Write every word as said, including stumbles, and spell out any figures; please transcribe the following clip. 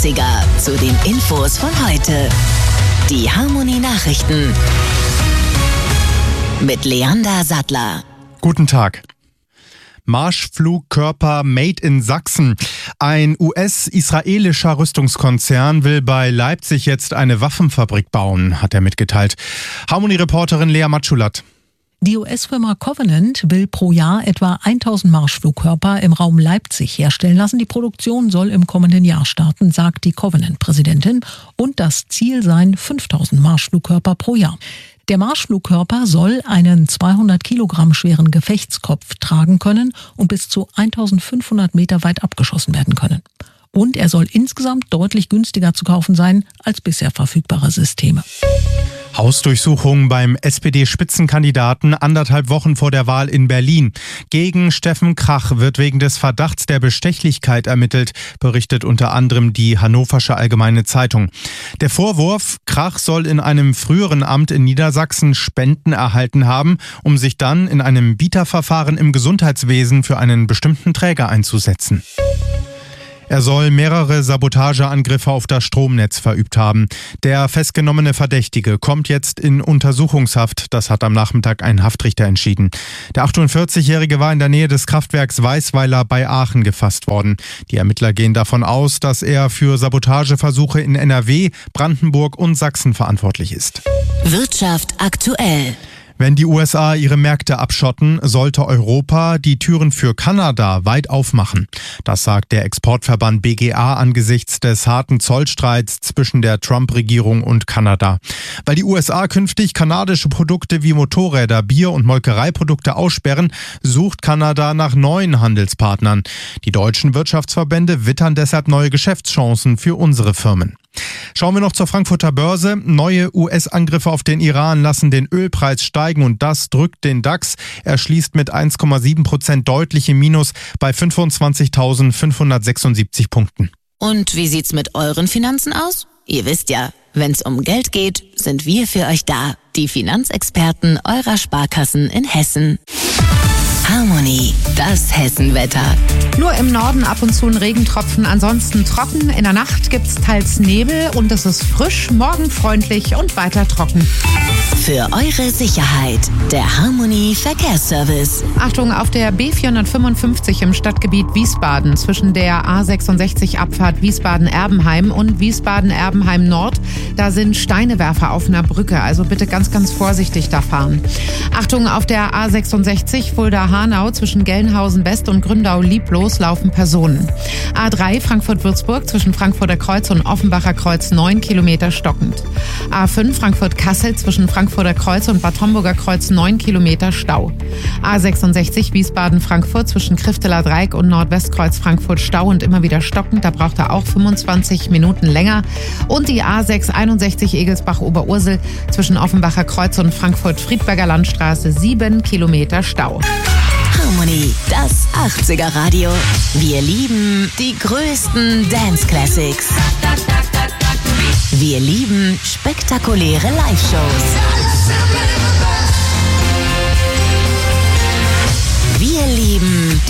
achtziger zu den Infos von heute. Die Harmonie Nachrichten mit Leander Sattler. Guten Tag. Marschflugkörper Made in Sachsen. Ein U S-israelischer Rüstungskonzern will bei Leipzig jetzt eine Waffenfabrik bauen, hat er mitgeteilt. Harmonie-Reporterin Lea Matschulat. Die U S-Firma Covenant will pro Jahr etwa tausend Marschflugkörper im Raum Leipzig herstellen lassen. Die Produktion soll im kommenden Jahr starten, sagt die Covenant-Präsidentin. Und das Ziel seien fünftausend Marschflugkörper pro Jahr. Der Marschflugkörper soll einen zweihundert Kilogramm schweren Gefechtskopf tragen können und bis zu eintausendfünfhundert Meter weit abgeschossen werden können. Und er soll insgesamt deutlich günstiger zu kaufen sein als bisher verfügbare Systeme. Hausdurchsuchung beim S P D-Spitzenkandidaten anderthalb Wochen vor der Wahl in Berlin. Gegen Steffen Krach wird wegen des Verdachts der Bestechlichkeit ermittelt, berichtet unter anderem die Hannoversche Allgemeine Zeitung. Der Vorwurf, Krach soll in einem früheren Amt in Niedersachsen Spenden erhalten haben, um sich dann in einem Bieterverfahren im Gesundheitswesen für einen bestimmten Träger einzusetzen. Er soll mehrere Sabotageangriffe auf das Stromnetz verübt haben. Der festgenommene Verdächtige kommt jetzt in Untersuchungshaft. Das hat am Nachmittag ein Haftrichter entschieden. Der achtundvierzigjährige war in der Nähe des Kraftwerks Weißweiler bei Aachen gefasst worden. Die Ermittler gehen davon aus, dass er für Sabotageversuche in N R W, Brandenburg und Sachsen verantwortlich ist. Wirtschaft aktuell. Wenn die U S A ihre Märkte abschotten, sollte Europa die Türen für Kanada weit aufmachen. Das sagt der Exportverband B G A angesichts des harten Zollstreits zwischen der Trump-Regierung und Kanada. Weil die U S A künftig kanadische Produkte wie Motorräder, Bier- und Molkereiprodukte aussperren, sucht Kanada nach neuen Handelspartnern. Die deutschen Wirtschaftsverbände wittern deshalb neue Geschäftschancen für unsere Firmen. Schauen wir noch zur Frankfurter Börse. Neue U S-Angriffe auf den Iran lassen den Ölpreis steigen und das drückt den DAX. Er schließt mit eins Komma sieben Prozent deutlich im Minus bei fünfundzwanzigtausendfünfhundertsechsundsiebzig Punkten. Und wie sieht's mit euren Finanzen aus? Ihr wisst ja, wenn's um Geld geht, sind wir für euch da. Die Finanzexperten eurer Sparkassen in Hessen. Harmonie, das Hessenwetter. Nur im Norden ab und zu ein Regentropfen, ansonsten trocken. In der Nacht gibt's teils Nebel und es ist frisch, morgenfreundlich und weiter trocken. Für eure Sicherheit, der Harmonie Verkehrsservice. Achtung, auf der B vierhundertfünfundfünfzig im Stadtgebiet Wiesbaden zwischen der A sechsundsechzig Abfahrt Wiesbaden-Erbenheim und Wiesbaden-Erbenheim Nord. Da sind Steinewerfer auf einer Brücke, also bitte ganz, ganz vorsichtig da fahren. Achtung, auf der A sechsundsechzig Fulda-Hanau zwischen Gelnhausen West und Gründau-Lieblos laufen Personen. A drei Frankfurt-Würzburg zwischen Frankfurter Kreuz und Offenbacher Kreuz neun Kilometer stockend. A fünf Frankfurt-Kassel zwischen Frankfurter Kreuz und Bad Homburger Kreuz neun Kilometer Stau. A sechsundsechzig Wiesbaden-Frankfurt zwischen Krifteler Dreieck und Nordwestkreuz Frankfurt Stau und immer wieder stockend, da braucht er auch fünfundzwanzig Minuten länger. Und die A sechs einundsechzig Egelsbach-Oberursel zwischen Offenbacher Kreuz und Frankfurt-Friedberger Landstraße sieben Kilometer Stau. Harmonie, das achtziger Radio. Wir lieben die größten Dance Classics. Wir lieben spektakuläre Live-Shows. Wir lieben